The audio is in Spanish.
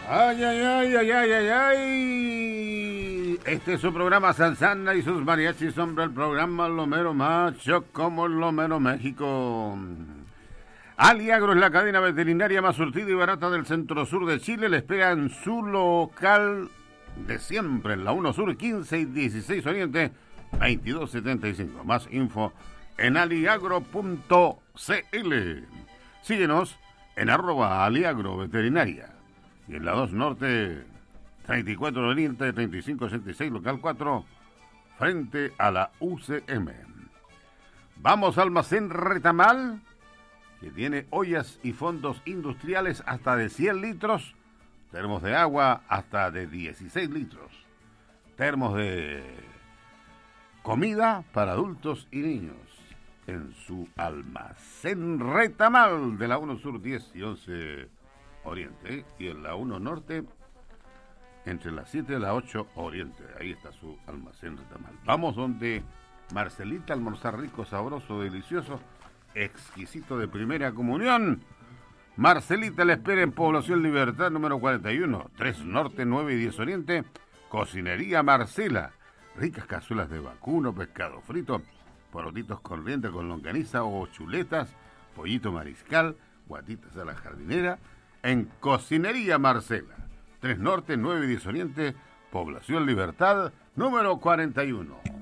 Ay, ay, ay, ay, ay, ay, ay. Este es su programa Salsana y sus mariachis, hombre, el programa Lomero Macho como Lomero México. Aliagro es la cadena veterinaria más surtida y barata del centro-sur de Chile. Le espera en su local de siempre, en la 1 Sur, 15 y 16 Oriente, 2275. Más info en aliagro.cl. Síguenos en @aliagro veterinaria. Y en la 2 Norte, 34 Oriente, 3566, local 4, frente a la UCM. Vamos al Almacén Retamal, que tiene ollas y fondos industriales hasta de 100 litros, termos de agua hasta de 16 litros, termos de comida para adultos y niños, en su Almacén Retamal de la 1 Sur, 10 y 11 Oriente, y en la 1 Norte, entre las 7 y las 8 Oriente. Ahí está su Almacén Retamal. Vamos donde Marcelita, almorzar rico, sabroso, delicioso, exquisito, de primera comunión. Marcelita le espera en Población Libertad número 41, 3 Norte, 9 y 10 Oriente. Cocinería Marcela, ricas cazuelas de vacuno, pescado frito, porotitos con rienda con longaniza o chuletas, pollito mariscal, guatitas a la jardinera. En Cocinería Marcela, 3 Norte, 9 y 10 Oriente, Población Libertad número 41.